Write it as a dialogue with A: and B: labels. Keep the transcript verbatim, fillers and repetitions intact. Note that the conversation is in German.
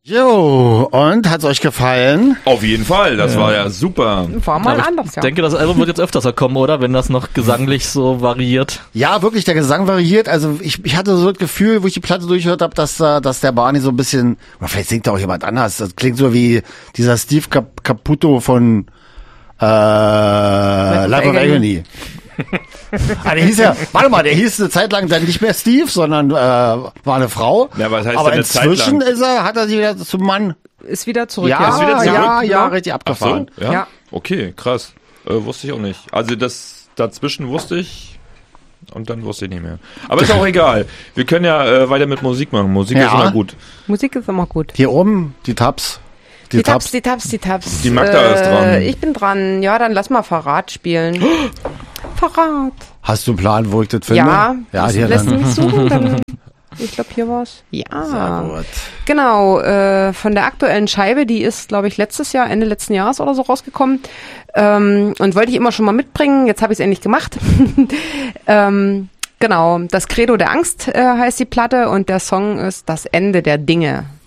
A: Jo, und hat's euch gefallen?
B: Auf jeden Fall, das ja. war ja super.
C: War mal ja, anders, ja.
D: Ich denke, das Album wird jetzt öfters kommen, oder? Wenn das noch gesanglich so variiert.
A: Ja, wirklich, der Gesang variiert. Also ich, ich hatte so das Gefühl, wo ich die Platte durchgehört habe, dass, dass der Barney so ein bisschen, oder vielleicht singt da auch jemand anders. Das klingt so wie dieser Steve Cap- Caputo von äh, Life of Agony. Ah, der hieß ja, warte mal, der hieß eine Zeit lang dann nicht mehr Steve, sondern äh, war eine Frau.
B: Ja, was heißt
A: aber
B: denn eine
A: inzwischen
B: Zeit lang?
A: ist er, hat er sich wieder zum Mann.
C: Ist wieder zurück.
A: Ja,
C: ja.
B: Ist wieder zurück?
A: ja, ja,
C: Ja.
A: richtig abgefahren.
B: Ach so, ja?
C: Ja.
B: Okay, krass. Äh, wusste ich auch nicht. Also das dazwischen wusste ich und dann wusste ich nicht mehr. Aber ist auch egal. Wir können ja äh, weiter mit Musik machen. Musik
A: Ja.
B: ist immer gut.
C: Musik ist immer gut.
A: Hier oben, die Tabs. Die,
C: Die Tabs, die Tabs, die Tabs.
B: Die Magda
C: äh,
B: ist dran.
C: Ich bin dran. Ja, dann lass mal Verrat spielen. Verrat.
A: Hast du einen Plan, wo ich das finde?
C: Ja,
A: ja
C: das
A: hier
C: lässt
A: dann.
C: mich suchen. Dann, ich glaube, hier war's. Ja.
A: Sehr gut.
C: Genau, äh, von der aktuellen Scheibe, die ist, glaube ich, letztes Jahr, Ende letzten Jahres oder so rausgekommen. Ähm, und wollte ich immer schon mal mitbringen. Jetzt habe ich es endlich gemacht. ähm, genau, das Credo der Angst äh, heißt die Platte und der Song ist Das Ende der Dinge.